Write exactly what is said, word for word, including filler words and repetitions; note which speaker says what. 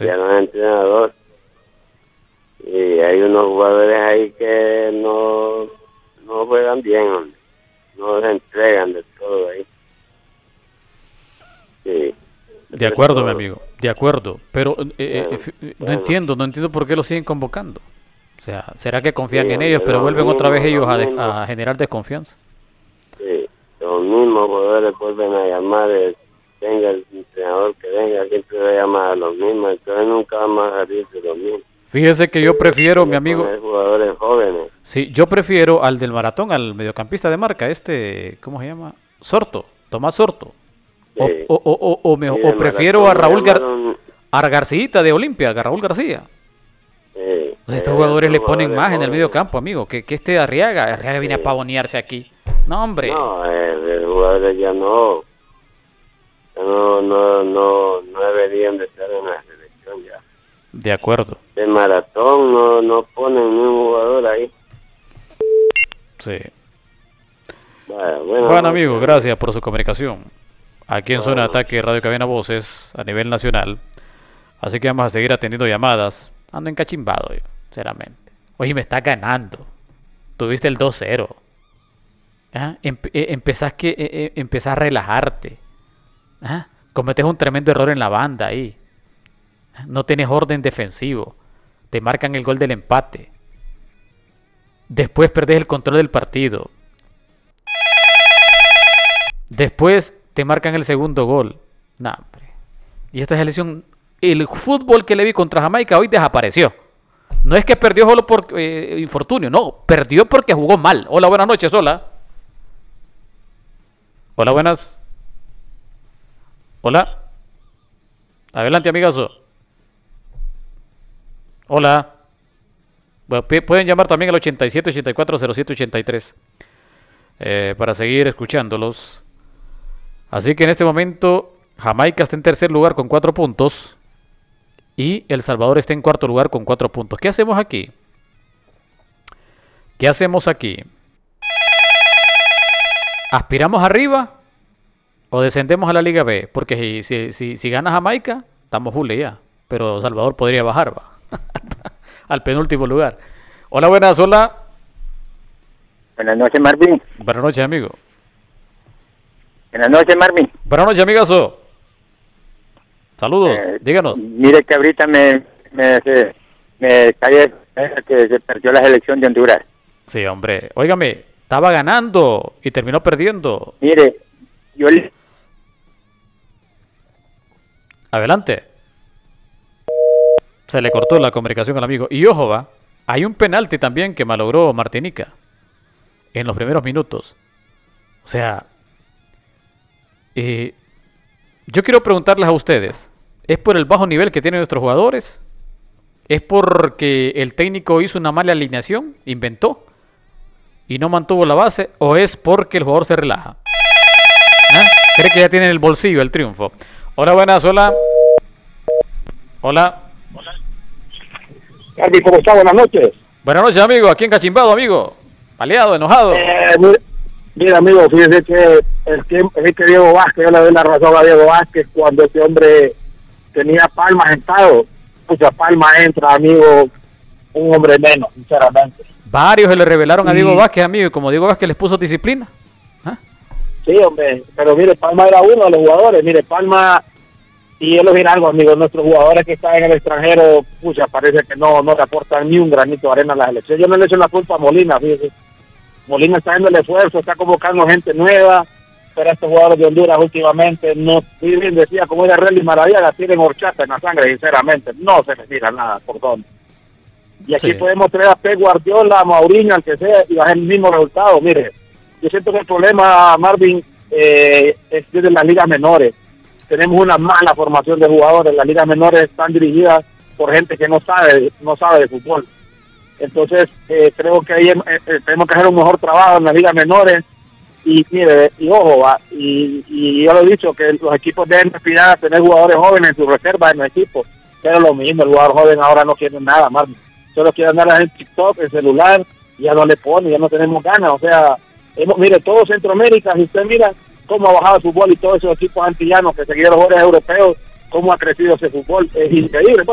Speaker 1: cambiaron de entrenador. Y hay unos jugadores ahí que no, no juegan bien, hombre. No se entregan de todo ahí. Sí.
Speaker 2: De acuerdo, todo. Mi amigo, de acuerdo. Pero eh, bueno, eh, no bueno. entiendo, no entiendo por qué lo siguen convocando. O sea, ¿será que confían sí, en ellos, pero vuelven mismo, otra vez ellos a, de, a generar desconfianza?
Speaker 1: Sí, los mismos jugadores vuelven a llamar, el, venga el entrenador que venga, siempre va a llamar a los mismos, entonces nunca vamos a salir de los mismos.
Speaker 2: Fíjese que yo prefiero, mi amigo...
Speaker 1: jugadores jóvenes.
Speaker 2: Sí, yo prefiero al del maratón, al mediocampista de marca, este, ¿cómo se llama? Sorto, Tomás Sorto. O, sí. o, o, o, o, me, sí, o prefiero a Raúl Gar... a Garcita de Olimpia, a Raúl García.
Speaker 1: Sí.
Speaker 2: O sea, estos jugadores le ponen jugadores más jóvenes. En el medio campo, amigo, que, que este Arriaga, Arriaga viene sí. a pavonearse aquí. No, hombre.
Speaker 1: No, eh, los jugadores ya no, no, no, no, no deberían de estar en la selección ya.
Speaker 2: De acuerdo.
Speaker 1: De maratón no, no ponen ni un jugador ahí.
Speaker 2: Sí.
Speaker 1: Bueno, bueno,
Speaker 2: bueno amigo, gracias por su comunicación. Aquí en bueno. Zona de Ataque Radio Cabina Voces a nivel nacional. Así que vamos a seguir atendiendo llamadas. Ando encachimbado yo, sinceramente. Oye, me está ganando. Tuviste el dos cero. ¿Ah? Empe empezás, que, eh, empezás a relajarte. ¿Ah? Cometes un tremendo error en la banda ahí. No tienes orden defensivo. Te marcan el gol del empate. Después perdés el control del partido. Después te marcan el segundo gol. Nah, hombre. Y esta selección, el fútbol que le vi contra Jamaica hoy desapareció. No es que perdió solo por eh, infortunio, no. Perdió porque jugó mal. Hola, buenas noches, hola. Hola, buenas. Hola. Adelante, amigazo. Hola. Bueno, pueden llamar también al ochenta y siete, ochenta y cuatro, cero siete, ochenta y tres eh, para seguir escuchándolos. Así que en este momento Jamaica está en tercer lugar con cuatro puntos y El Salvador está en cuarto lugar con cuatro puntos. ¿Qué hacemos aquí? ¿Qué hacemos aquí? ¿Aspiramos arriba o descendemos a la Liga B? Porque si, si, si, si gana Jamaica, estamos full ya. Pero El Salvador podría bajar, va. Al penúltimo lugar. Hola, buenas, hola.
Speaker 3: Buenas noches, Marvin.
Speaker 2: Buenas noches, amigo.
Speaker 3: Buenas noches, Marvin.
Speaker 2: Buenas noches, amigazo. Saludos, eh, díganos.
Speaker 3: Mire que ahorita me me, me, me cae que se perdió la selección de Honduras.
Speaker 2: Sí, hombre. Óigame, estaba ganando y terminó perdiendo.
Speaker 3: Mire, yo le...
Speaker 2: Adelante. Se le cortó la comunicación al amigo. Y ojo, va, hay un penalti también que malogró Martinica en los primeros minutos. O sea, eh, yo quiero preguntarles a ustedes, ¿es por el bajo nivel que tienen nuestros jugadores? ¿Es porque el técnico hizo una mala alineación, inventó y no mantuvo la base? ¿O es porque el jugador se relaja? ¿Ah? ¿Cree que ya tiene en el bolsillo el triunfo? Hola, buenas, hola. Hola.
Speaker 4: Andy, ¿cómo está? Buenas noches.
Speaker 2: Buenas noches, amigo. Aquí en Cachimbado, amigo. Paleado, enojado.
Speaker 4: Eh, mira, mira, amigo, fíjese que el que, el que Diego Vázquez, yo le doy la razón a Diego Vázquez cuando ese hombre tenía Palma sentado. Mucha Palma entra, amigo, un hombre menos, sinceramente.
Speaker 2: Varios se le revelaron a Diego Vázquez, amigo, y como Diego Vázquez les puso disciplina. ¿Ah?
Speaker 4: Sí, hombre, pero mire, Palma era uno de los jugadores. Mire, Palma... Y él lo dirá algo, amigos, nuestros jugadores que están en el extranjero, pucha, parece que no, no le aportan ni un granito de arena a la selección. Yo no le echo la culpa a Molina, fíjese. Molina está haciendo el esfuerzo, está convocando gente nueva, pero estos jugadores de Honduras últimamente no, bien decía, como era Relly Maradiaga, tienen horchata en la sangre, sinceramente, no se les tira nada, por dónde. Y aquí sí podemos traer a Pep Guardiola, a Mourinho, al que sea, y bajar el mismo resultado. Mire, yo siento que el problema, Marvin, eh, es desde las ligas menores. Tenemos una mala formación de jugadores. Las ligas menores están dirigidas por gente que no sabe no sabe de fútbol. Entonces, eh, creo que ahí eh, tenemos que hacer un mejor trabajo en las ligas menores. Y mire, y ojo, va, y, y yo lo he dicho, que los equipos deben aspirar a tener jugadores jóvenes en sus reservas en los equipos. Pero lo mismo, el jugador joven ahora no quiere nada más. Solo quiere andar en TikTok, en celular, ya no le pone, ya no tenemos ganas. O sea, hemos, mire, todo Centroamérica, si usted mira cómo ha bajado el fútbol y todos esos equipos antillanos que seguían los jugadores europeos, cómo ha crecido ese fútbol, es increíble.